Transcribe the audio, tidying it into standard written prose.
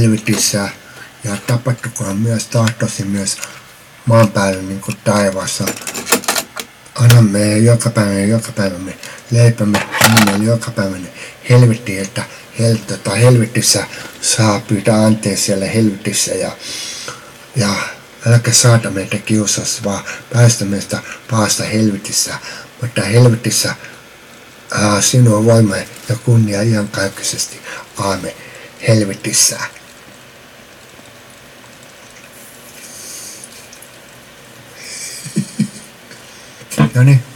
helvetissä ja tapahtukoon myös tahtosi myös maan päällä niin kuin taivaassa. Anna meille joka päivä me leipämme, anna meille joka päivä helvetti, että helvetissä saa pyytää anteeksi siellä helvetissä ja älkää saata meitä kiusassa, vaan päästä meistä pahasta helvetissä, mutta helvetissä sinua voima ja kunnia iankaikkisesti. Aamen. Helvetissä. No niin.